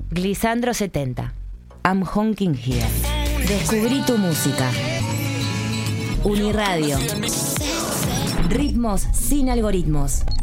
Glissandro 70. I'm honking here. Descubrí tu música. Uniradio. Ritmos sin algoritmos.